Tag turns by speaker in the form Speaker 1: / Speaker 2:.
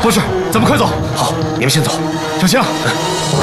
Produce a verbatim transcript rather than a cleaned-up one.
Speaker 1: 博士，咱们快走。
Speaker 2: 好，你们先走。
Speaker 1: 小青，